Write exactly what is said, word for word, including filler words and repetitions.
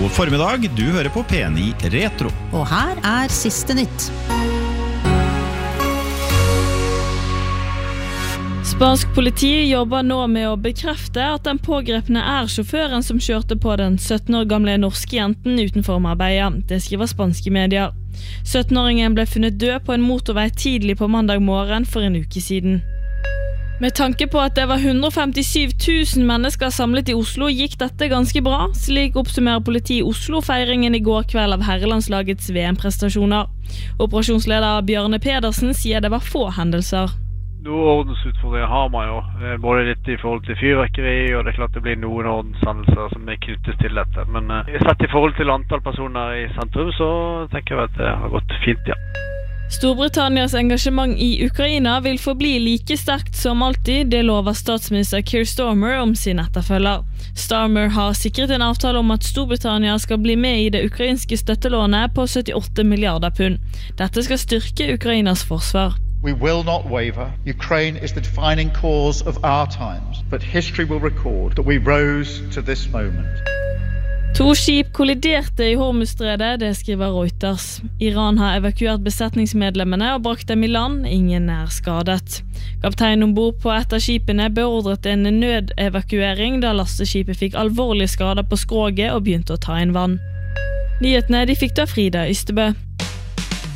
God formiddag, du hører på P ni Retro. Og her er siste nytt. Spansk politi jobber nå med å bekrefte at den pågrepne er sjåføren som kjørte på den sytten år gamle norske jenten utenfor Marbella. Det skriver spanske medier. syttenåringen ble funnet død på en motorvei tidlig på mandag morgen for en uke siden. Med tanke på at det var hundre og femtisju tusen mennesker samlet i Oslo, gikk dette ganske bra. Slik oppsummerer politi i Oslo feiringen i går kveld av herrelandslagets V M-prestasjoner. Operasjonsleder Bjarne Pedersen sier det var få hendelser. Noen ordensutfordringer har man jo, både litt i forhold til fyrverkeri, og det er klart det blir noen ordenshendelser som er knyttet til dette. Men uh, sett i forhold til antall personer i sentrum, så tenker jeg at det har gått fint, ja. Storbritannias engasjement i Ukraina vil forbli like sterkt som alltid, det lover statsminister Keir Starmer om sin etterfølger. Starmer har sikret en avtale om at Storbritannia skal bli med i det ukrainske støttelånet på syttiåtte milliarder pund. Dette skal styrke Ukrainas forsvar. We will not waver. Ukraine is the defining cause of our times, but history will record that we rose to this moment. To skip kolliderte i Hormuzstredet, det skriver Reuters. Iran har evakuert besetningsmedlemmene og brakt dem i land, ingen er skadet. Kapteinen ombord på et av skipene beordret en nødevakuering da lasteskipet fikk alvorlige skader på skroget og begynte å ta inn vann. Nyhetene de fikk da Frida Ystebø.